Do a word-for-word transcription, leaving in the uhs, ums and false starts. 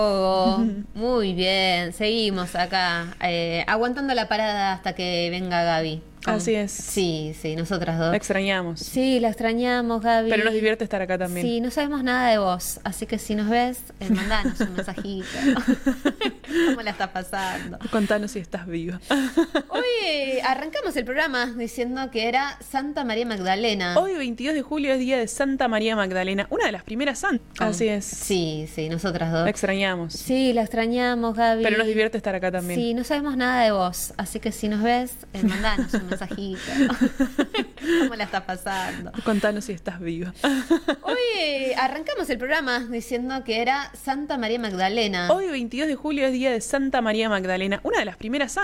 Oh, muy bien, seguimos acá, eh, aguantando la parada hasta que venga Gaby. Con- Así es. Sí, sí, nosotras dos. La extrañamos. Sí, la extrañamos, Gaby. Pero nos divierte estar acá también. Sí, no sabemos nada de vos, así que si nos ves, eh, mandanos un mensajito. ¿Cómo la estás pasando? Contanos si estás viva. Hoy eh, arrancamos el programa diciendo que era Santa María Magdalena. Hoy, veintidós de julio, es día de Santa María Magdalena, una de las primeras santas. Así es. Sí, sí, nosotras dos. La extrañamos. Sí, la extrañamos, Gaby. Pero nos divierte estar acá también. Sí, no sabemos nada de vos, así que si nos ves, eh, mandanos un mensajito. ¿Cómo la estás pasando? Contanos si estás viva. Hoy eh, arrancamos el programa diciendo que era Santa María Magdalena. Hoy, veintidós de julio, es día de Santa María Magdalena, una de las primeras santas.